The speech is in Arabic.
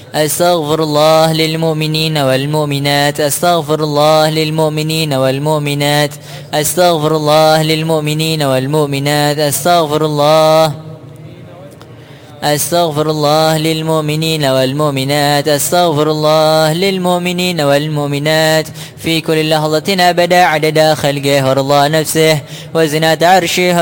أستغفر الله للمؤمنين والمؤمنات أستغفر الله للمؤمنين والمؤمنات أستغفر الله للمؤمنين والمؤمنات أستغفر الله للمؤمنين والمؤمنات أستغفر الله للمؤمنين والمؤمنات في كل لحظة أبدا عدد خلقه ورضا نفسه وزنة عرشه